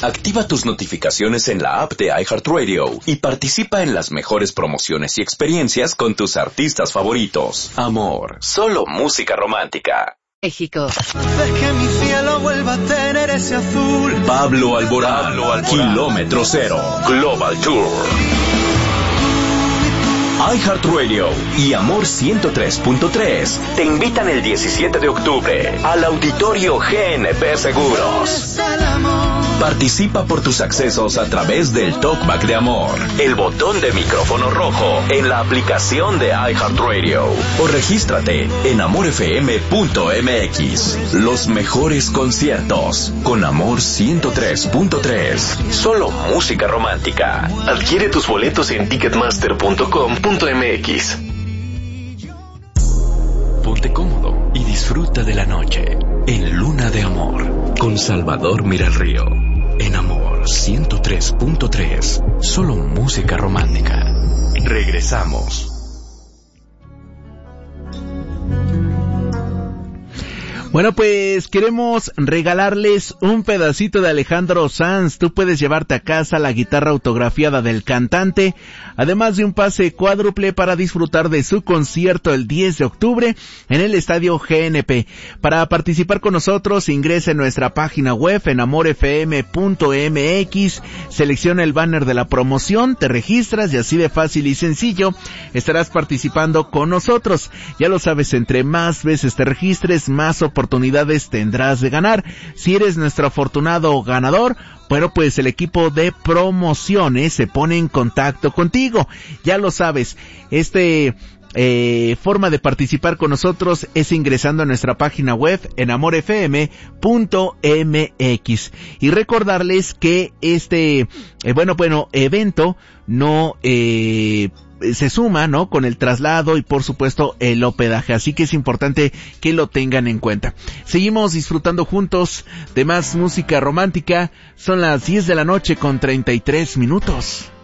Activa tus notificaciones en la app de iHeartRadio y participa en las mejores promociones y experiencias con tus artistas favoritos. Amor, solo música romántica. México. Haces que mi cielo vuelva a tener ese azul. Pablo Alborán, Kilómetro Cero, Global Tour. iHeartRadio y Amor 103.3 te invitan el 17 de octubre al Auditorio GNP Seguros. Participa por tus accesos a través del Talkback de Amor, el botón de micrófono rojo en la aplicación de iHeartRadio o regístrate en amorfm.mx. Los mejores conciertos con Amor 103.3. Solo música romántica. Adquiere tus boletos en ticketmaster.com.mx. Ponte cómodo y disfruta de la noche en Luna de Amor con Salvador Miralrío. En Amor 103.3, solo música romántica. Regresamos. Bueno, pues queremos regalarles un pedacito de Alejandro Sanz. Tú puedes llevarte a casa la guitarra autografiada del cantante, además de un pase cuádruple para disfrutar de su concierto el 10 de octubre en el Estadio GNP. Para participar con nosotros, ingresa en nuestra página web en amorfm.mx, selecciona el banner de la promoción, te registras y así de fácil y sencillo estarás participando con nosotros. Ya lo sabes, entre más veces te registres, más oportunidades tendrás de ganar. Si eres nuestro afortunado ganador, bueno, pues el equipo de promociones se pone en contacto contigo. Ya lo sabes, forma de participar con nosotros es ingresando a nuestra página web en amorfm.mx y recordarles que este evento no se suma, ¿no?, con el traslado y por supuesto el hospedaje, así que es importante que lo tengan en cuenta. Seguimos disfrutando juntos de más música romántica. Son las 10 de la noche con 33 minutos.